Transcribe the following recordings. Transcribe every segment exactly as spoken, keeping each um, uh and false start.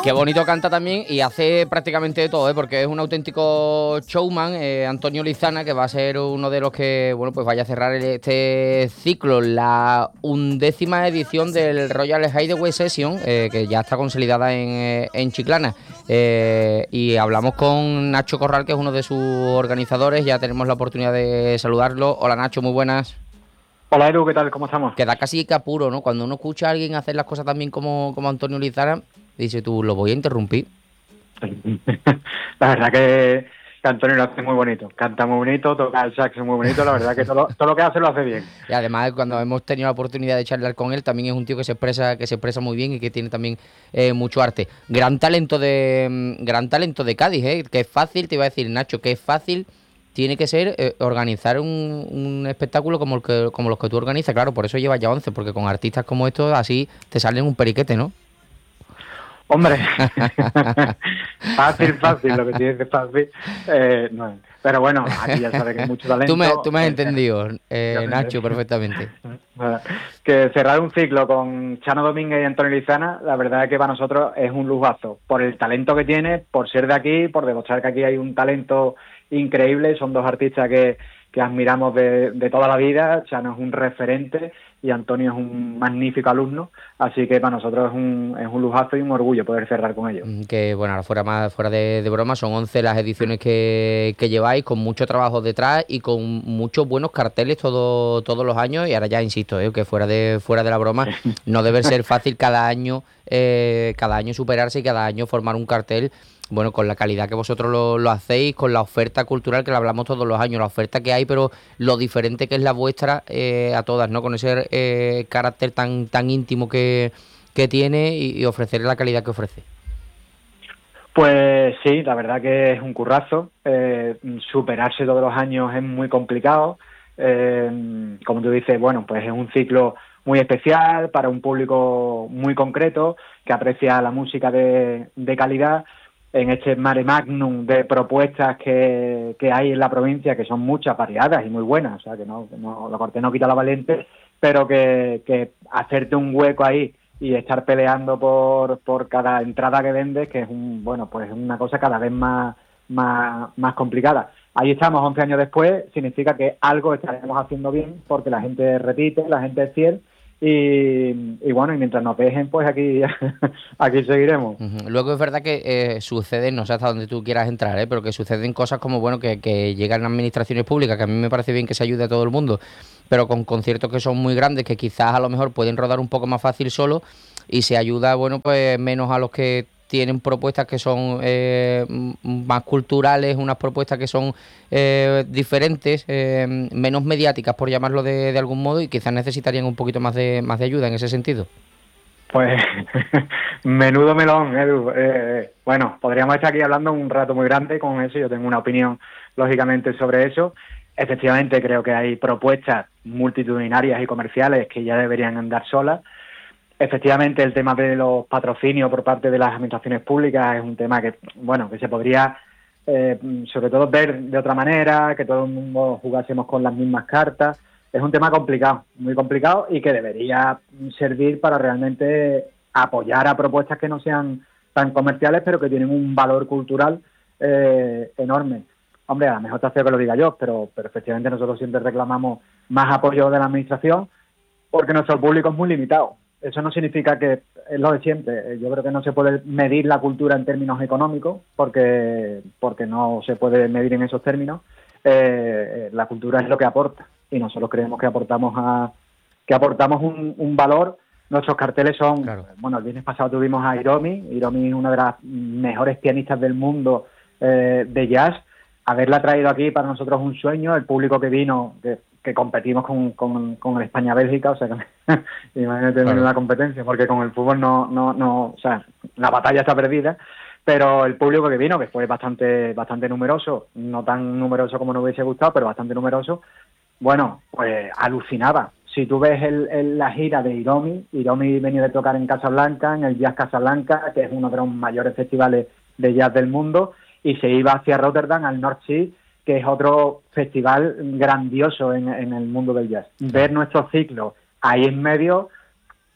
Qué bonito canta también y hace prácticamente de todo, ¿eh? Porque es un auténtico showman, eh, Antonio Lizana, que va a ser uno de los que, bueno, pues vaya a cerrar el- este ciclo, la undécima edición del Royal Hideaway Session, eh, que ya está consolidada en, eh, en Chiclana. Eh, y hablamos con Nacho Corral, que es uno de sus organizadores, ya tenemos la oportunidad de saludarlo. Hola Nacho, muy buenas. Hola Edu, ¿qué tal? ¿Cómo estamos? Que da casi que apuro, ¿no? Cuando uno escucha a alguien hacer las cosas también como, como Antonio Lizana, dice tú, lo voy a interrumpir. La verdad que, que Antonio lo hace muy bonito, canta muy bonito, toca el saxo muy bonito, la verdad que todo, todo lo que hace lo hace bien. Y además, cuando hemos tenido la oportunidad de charlar con él, también es un tío que se expresa, que se expresa muy bien y que tiene también eh, mucho arte. Gran talento de mm, gran talento de Cádiz, ¿eh? Que es fácil, te iba a decir, Nacho, que es fácil tiene que ser eh, organizar un, un espectáculo como el que como los que tú organizas. Claro, por eso llevas ya once, porque con artistas como estos así te salen un periquete, ¿no? Hombre, fácil, fácil, lo que tienes es fácil, eh, no es. Pero bueno, aquí ya sabes que hay mucho Tú me, tú talento. me has El, entendido, yo eh, te Nacho, entiendo. perfectamente. Nada, que cerrar un ciclo con Chano Domínguez y Antonio Lizana, la verdad es que para nosotros es un lujazo, por el talento que tiene, por ser de aquí, por demostrar que aquí hay un talento increíble. Son dos artistas que, que admiramos de, de toda la vida. Chano es un referente y Antonio es un magnífico alumno, así que para nosotros es un, es un lujazo y un orgullo poder cerrar con ellos. Mm, Que bueno, ahora fuera más fuera de, de broma, son once las ediciones que, que lleváis, con mucho trabajo detrás y con muchos buenos carteles todo, todos los años. Y ahora ya insisto, eh, que fuera de, fuera de la broma, no debe ser fácil cada año, eh, cada año superarse y cada año formar un cartel. Bueno, con la calidad que vosotros lo, lo hacéis, con la oferta cultural que la hablamos todos los años, la oferta que hay, pero lo diferente que es la vuestra eh, a todas, ¿no? Con ese eh, carácter tan, tan íntimo que, que tiene y, y ofrecer la calidad que ofrece. Pues sí, la verdad que es un currazo. Eh, superarse todos los años es muy complicado. Eh, como tú dices, bueno, pues es un ciclo muy especial para un público muy concreto que aprecia la música de, de calidad en este mare magnum de propuestas que, que hay en la provincia, que son muchas, variadas y muy buenas. O sea, que no, que no la corte no quita la valiente, pero que, que hacerte un hueco ahí y estar peleando por, por cada entrada que vendes, que es un, bueno, pues una cosa cada vez más, más, más complicada. Ahí estamos once años después, significa que algo estaremos haciendo bien, porque la gente repite, la gente es fiel, y, y bueno, y mientras nos dejen, pues aquí, aquí seguiremos. Ujú. Luego es verdad que eh, suceden, no sé hasta dónde tú quieras entrar, ¿eh? Pero que suceden cosas como, bueno, que, que llegan administraciones públicas, que a mí me parece bien que se ayude a todo el mundo, pero con conciertos que son muy grandes, que quizás a lo mejor pueden rodar un poco más fácil solo y se ayuda, bueno, pues menos a los que tienen propuestas que son eh, m- más culturales, unas propuestas que son eh, diferentes, eh, menos mediáticas, por llamarlo de, de algún modo, y quizás necesitarían un poquito más de, más de ayuda en ese sentido. Pues menudo melón, Edu. Eh, bueno, podríamos estar aquí hablando un rato muy grande con eso. Yo tengo una opinión, lógicamente, sobre eso. Efectivamente, creo que hay propuestas multitudinarias y comerciales que ya deberían andar solas. Efectivamente, el tema de los patrocinios por parte de las administraciones públicas es un tema que, bueno, que se podría, eh, sobre todo, ver de otra manera, que todo el mundo jugásemos con las mismas cartas. Es un tema complicado, muy complicado, y que debería servir para realmente apoyar a propuestas que no sean tan comerciales, pero que tienen un valor cultural eh, enorme. Hombre, a lo mejor te hace que lo diga yo, pero, pero efectivamente nosotros siempre reclamamos más apoyo de la administración porque nuestro público es muy limitado. Eso no significa que es lo de siempre. Yo creo que no se puede medir la cultura en términos económicos porque, porque no se puede medir en esos términos. Eh, la cultura es lo que aporta y nosotros creemos que aportamos a que aportamos un, un valor. Nuestros carteles son, Claro. bueno, el viernes pasado tuvimos a Hiromi. Hiromi es una de las mejores pianistas del mundo eh, de jazz. Haberla traído aquí para nosotros es un sueño. El público que vino, que, que competimos con, con, con el España-Bélgica, o sea que imagínate venir Claro. una competencia, porque con el fútbol no, no, no, o sea, la batalla está perdida, pero el público que vino, que fue bastante, bastante numeroso, no tan numeroso como nos hubiese gustado, pero bastante numeroso, bueno, pues alucinaba. Si tú ves el, el, la gira de Hiromi, Hiromi venía de tocar en Casablanca, en el Jazz Casablanca, que es uno de los mayores festivales de jazz del mundo, y se iba hacia Rotterdam, al North Sea, que es otro festival grandioso en, en el mundo del jazz. Claro. Ver nuestros ciclos ahí en medio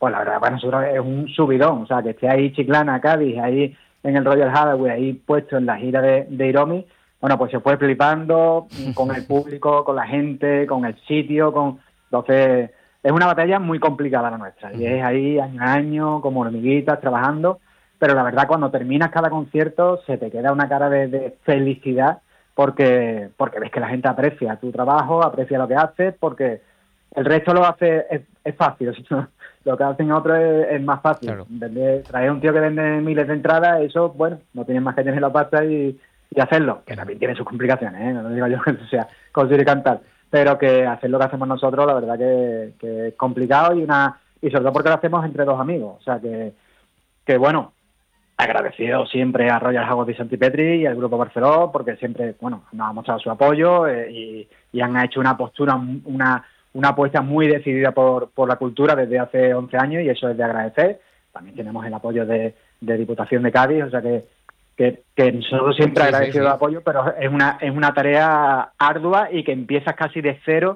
pues la verdad para nosotros es un subidón, o sea, que esté ahí Chiclana, Cádiz, ahí en el Royal Hathaway, ahí puesto en la gira de, de Hiromi, bueno, pues se fue flipando con el público, con la gente, con el sitio, con entonces es una batalla muy complicada la nuestra, y es ahí año a año, como hormiguitas, trabajando, pero la verdad cuando terminas cada concierto se te queda una cara de, de felicidad, porque porque ves que la gente aprecia tu trabajo, aprecia lo que haces, porque el resto lo hace, es, es fácil, lo que hacen otros es, es más fácil. Claro. Vender, traer un tío que vende miles de entradas, eso, bueno, no tienes más que tener la pasta y, y hacerlo, que también tiene sus complicaciones, ¿eh? No digo yo que sea conseguir cantar, pero que hacer lo que hacemos nosotros, la verdad que, que es complicado y una y sobre todo porque lo hacemos entre dos amigos, o sea que, que bueno, agradecido siempre a Royal Hathaway y Santipetri y al Grupo Barceló, porque siempre, bueno, nos han mostrado su apoyo eh, y, y han hecho una postura, una una apuesta muy decidida por, por la cultura desde hace once años y eso es de agradecer. También tenemos el apoyo de, de Diputación de Cádiz, o sea que, que, que nosotros siempre Sí, agradecido sí, sí. el apoyo, pero es una, es una tarea ardua y que empiezas casi de cero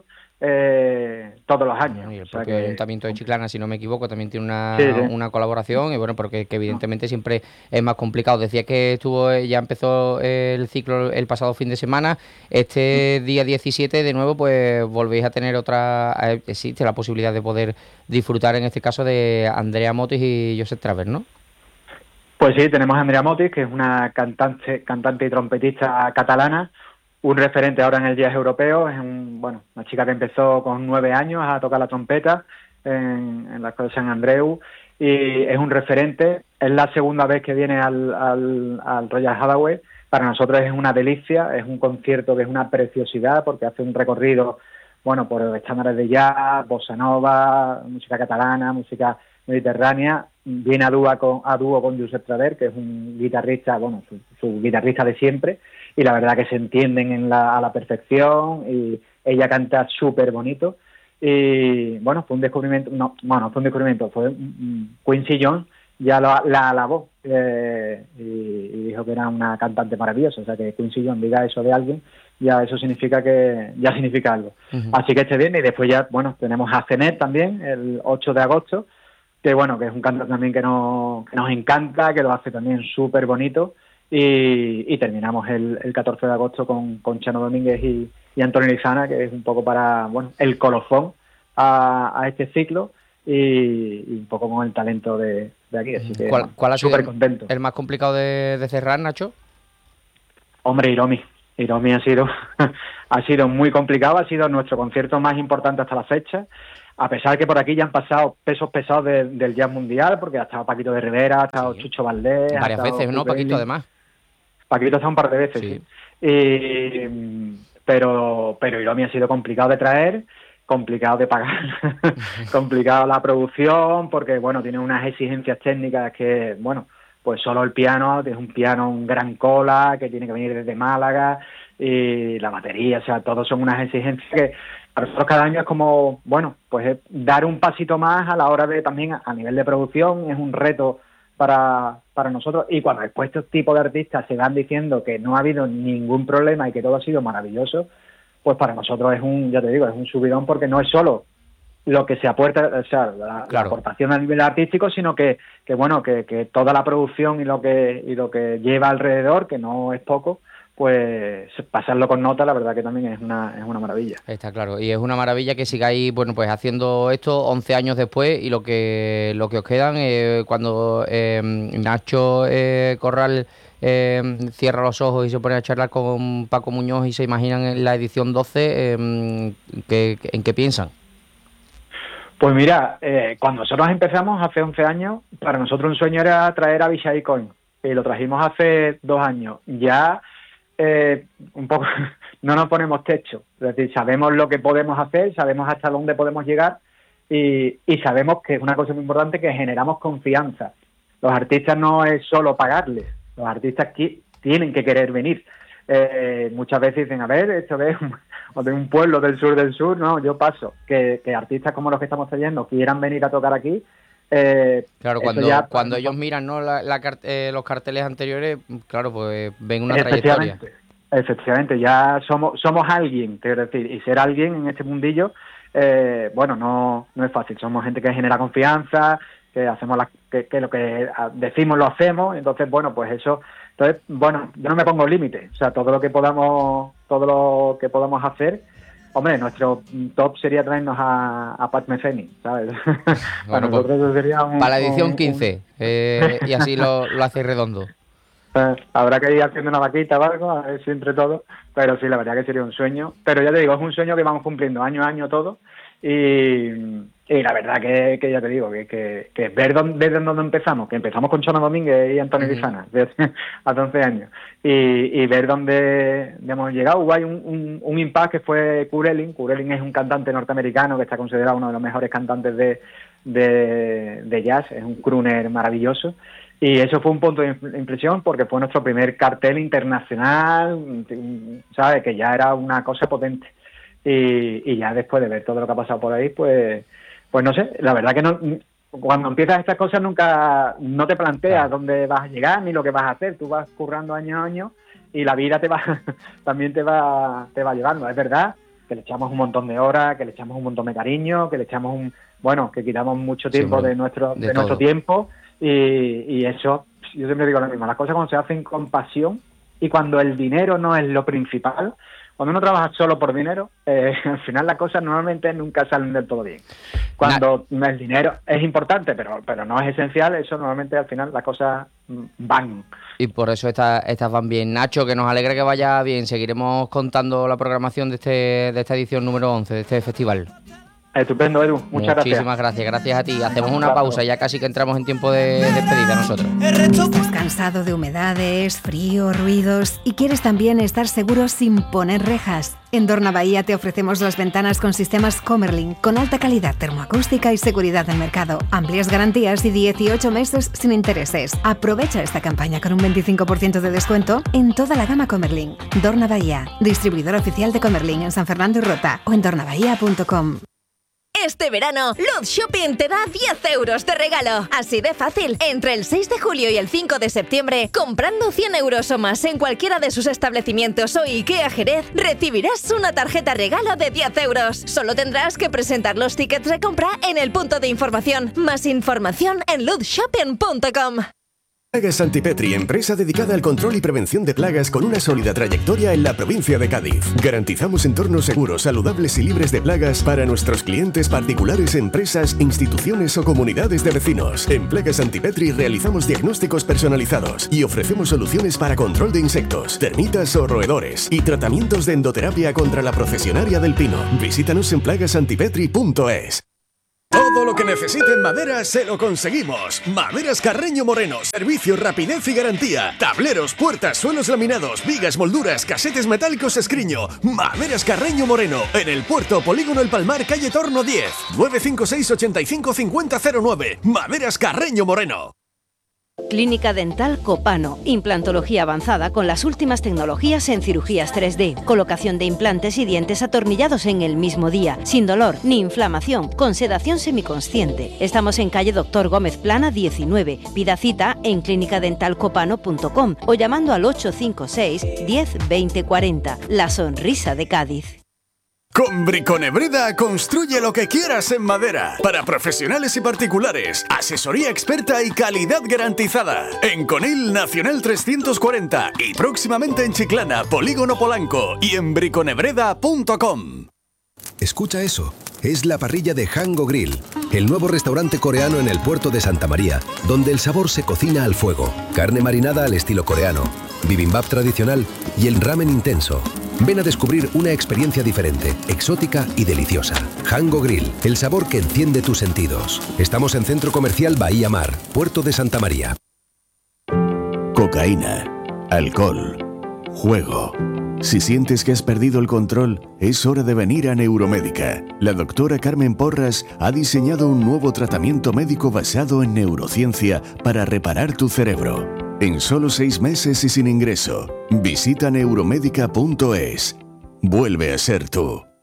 eh, todos los años. Bueno, y el O sea propio que, Ayuntamiento de Chiclana, si no me equivoco, también tiene una, sí, sí. una colaboración y bueno, porque que evidentemente siempre es más complicado. Decía que estuvo, eh, ya empezó el ciclo el pasado fin de semana. Este día diecisiete de nuevo, pues volvéis a tener otra, eh, existe la posibilidad de poder disfrutar en este caso de Andrea Motis y Josep Travers, ¿no? Pues sí, tenemos a Andrea Motis, que es una cantante, cantante y trompetista catalana, un referente ahora en el jazz europeo, es un, bueno, una chica que empezó con nueve años a tocar la trompeta en, en la escuela de San Andreu y es un referente, es la segunda vez que viene al, al, al Royal Hathaway, para nosotros es una delicia, es un concierto que es una preciosidad porque hace un recorrido, bueno, por estándares de jazz, bossa nova, música catalana, música mediterránea, viene a dúo con, a dúo con Josep Travers, que es un guitarrista, bueno, su, su guitarrista de siempre, y la verdad que se entienden en la, a la perfección, y ella canta súper bonito, y bueno, fue un descubrimiento, no, bueno, fue un descubrimiento, fue um, Quincy Jones, ya lo, la alabó, eh, y, y dijo que era una cantante maravillosa, o sea que Quincy Jones diga eso de alguien, ya eso significa que, ya significa algo. Uh-huh. Así que este viernes, y después ya, bueno, tenemos a Zenet también, el ocho de agosto, que bueno, que es un cantante también que nos, que nos encanta, que lo hace también súper bonito, y, y terminamos el, el catorce de agosto con, con Chano Domínguez y, y Antonio Lizana, que es un poco para, bueno, el colofón a, a este ciclo, y, y un poco con el talento de, de aquí, así que ¿Cuál, bueno, cuál ha sido súper contento. El más complicado de, de cerrar, Nacho? Hombre, Hiromi. Hiromi ha sido, ha sido muy complicado, ha sido nuestro concierto más importante hasta la fecha, a pesar que por aquí ya han pasado pesos pesados de, del jazz mundial, porque ha estado Paquito de Rivera, ha estado sí. Chucho Valdés... Varias veces, ¿no, Paquito, además? Paquito ha estado un par de veces, sí. sí. Y, pero, pero Hiromi ha sido complicado de traer, complicado de pagar, complicado la producción, porque, bueno, tiene unas exigencias técnicas que, bueno, pues solo el piano, es un piano, un gran cola, que tiene que venir desde Málaga, y la batería, o sea, todos son unas exigencias que para nosotros cada año es como, bueno, pues es dar un pasito más a la hora de también a nivel de producción, es un reto para, para nosotros, y cuando después estos tipos de artistas se van diciendo que no ha habido ningún problema y que todo ha sido maravilloso, pues para nosotros es un, ya te digo, es un subidón, porque no es solo lo que se aporta, o sea, la, claro. la aportación a nivel artístico, sino que, que bueno, que, que toda la producción y lo que y lo que lleva alrededor, que no es poco, pues pasarlo con nota, la verdad que también es una es una maravilla. Está claro, y es una maravilla que sigáis, bueno, pues haciendo esto once años después, y lo que lo que os quedan eh, cuando eh, Nacho eh, Corral eh, cierra los ojos y se pone a charlar con Paco Muñoz y se imaginan en la edición doce, eh, ¿qué, ¿en qué piensan? Pues mira, eh, cuando nosotros empezamos hace once años, para nosotros un sueño era traer a Vishai Coin, y lo trajimos hace dos años. Ya eh, un poco no nos ponemos techo, es decir, sabemos lo que podemos hacer, sabemos hasta dónde podemos llegar, y, y sabemos que es una cosa muy importante, que generamos confianza. Los artistas no es solo pagarles, los artistas aquí tienen que querer venir. Eh, muchas veces dicen, a ver, esto es un, o de un pueblo del sur del sur, no, yo paso, que, que artistas como los que estamos trayendo quieran venir a tocar aquí. Eh, claro, cuando ya, cuando ellos miran, ¿no? la, la, eh, los carteles anteriores, claro, pues ven una efectivamente, trayectoria. Efectivamente, ya somos somos alguien, quiero decir, y ser alguien en este mundillo eh, bueno, no, no es fácil. Somos gente que genera confianza, que hacemos las, que, que lo que decimos lo hacemos, entonces, bueno, pues eso, entonces, bueno, yo no me pongo límites, o sea, todo lo que podamos, todo lo que podamos hacer, hombre, nuestro top sería traernos a, a Pat Metheny, ¿sabes? Bueno, para nosotros eso sería un... Para la edición un, quince, un... Eh, y así lo, lo hacéis redondo. Eh, habrá que ir haciendo una vaquita o algo, a ver si entre todos, pero sí, la verdad que sería un sueño, pero ya te digo, es un sueño que vamos cumpliendo año a año todo, y, y la verdad que, que ya te digo, que, que, que ver dónde, ver dónde empezamos, que empezamos con Chano Domínguez y Antonio Lizana, uh-huh. hace once años, y, y ver dónde hemos llegado. Hubo hay un, un, un impasse que fue Kurelin. Kurelin es un cantante norteamericano que está considerado uno de los mejores cantantes de, de, de jazz, es un crooner maravilloso, y eso fue un punto de impresión porque fue nuestro primer cartel internacional, ¿sabes? Que ya era una cosa potente. Y, y ya después de ver todo lo que ha pasado por ahí, pues pues no sé, la verdad que no, cuando empiezas estas cosas nunca no te planteas claro. dónde vas a llegar ni lo que vas a hacer, tú vas currando año a año y la vida te va también te va te va llevando. Es verdad que le echamos un montón de horas, que le echamos un montón de cariño, que le echamos un bueno, que quitamos mucho tiempo sí, de nuestro de, de nuestro tiempo y, y eso, yo siempre digo lo mismo, las cosas cuando se hacen con pasión y cuando el dinero no es lo principal. Cuando uno trabaja solo por dinero, eh, al final las cosas normalmente nunca salen del todo bien. Cuando nah. el dinero es importante, pero pero no es esencial, eso normalmente al final las cosas van. Y por eso estas estas van bien. Nacho, que nos alegra que vaya bien. Seguiremos contando la programación de este de esta edición número once de este festival. Estupendo, Edu. Muchas Muchísimas gracias. Muchísimas gracias. Gracias a ti. Hacemos una pausa. Ya casi que entramos en tiempo de despedida nosotros. ¿Estás cansado de humedades, frío, ruidos y quieres también estar seguro sin poner rejas? En Dorna Bahía te ofrecemos las ventanas con sistemas Comerlin con alta calidad termoacústica y seguridad del mercado. Amplias garantías y dieciocho meses sin intereses. Aprovecha esta campaña con un veinticinco por ciento de descuento en toda la gama Comerlin. Dorna Bahía, distribuidor oficial de Comerlin en San Fernando y Rota o en dorna bahía punto com. Este verano, Luz Shopping te da diez euros de regalo. Así de fácil. Entre el seis de julio y el cinco de septiembre, comprando cien euros o más en cualquiera de sus establecimientos o IKEA Jerez, recibirás una tarjeta regalo de diez euros. Solo tendrás que presentar los tickets de compra en el punto de información. Más información en luz shopping punto com. Plagas Santipetri, empresa dedicada al control y prevención de plagas con una sólida trayectoria en la provincia de Cádiz. Garantizamos entornos seguros, saludables y libres de plagas para nuestros clientes particulares, empresas, instituciones o comunidades de vecinos. En Plagas Santipetri realizamos diagnósticos personalizados y ofrecemos soluciones para control de insectos, termitas o roedores y tratamientos de endoterapia contra la procesionaria del pino. Visítanos en plagas santipetri punto es. Todo lo que necesite en madera se lo conseguimos. Maderas Carreño Moreno. Servicio, rapidez y garantía. Tableros, puertas, suelos laminados, vigas, molduras, casetes metálicos Escriño. Maderas Carreño Moreno. En el Puerto, Polígono El Palmar, calle Torno diez. nueve cinco seis, ocho cinco cinco cero cero nueve. Maderas Carreño Moreno. Clínica Dental Copano, implantología avanzada con las últimas tecnologías en cirugías tres D, colocación de implantes y dientes atornillados en el mismo día, sin dolor ni inflamación, con sedación semiconsciente. Estamos en calle Doctor Gómez Plana diecinueve. Pida cita en clínica dental copano punto com o llamando al ocho cinco seis, diez, veinte, cuarenta. La sonrisa de Cádiz. Con Briconebreda construye lo que quieras en madera. Para profesionales y particulares, asesoría experta y calidad garantizada. En Conil Nacional trescientos cuarenta y próximamente en Chiclana, Polígono Polanco y en briconebreda punto com. Escucha eso. Es la parrilla de Hango Grill, el nuevo restaurante coreano en el puerto de Santa María, donde el sabor se cocina al fuego. Carne marinada al estilo coreano, bibimbap tradicional y el ramen intenso. Ven a descubrir una experiencia diferente, exótica y deliciosa. Hango Grill, el sabor que enciende tus sentidos. Estamos en Centro Comercial Bahía Mar, Puerto de Santa María. Cocaína, alcohol, juego. Si sientes que has perdido el control, es hora de venir a Neuromédica. La doctora Carmen Porras ha diseñado un nuevo tratamiento médico basado en neurociencia para reparar tu cerebro. En solo seis meses y sin ingreso. Visita neuromédica punto es. Vuelve a ser tú.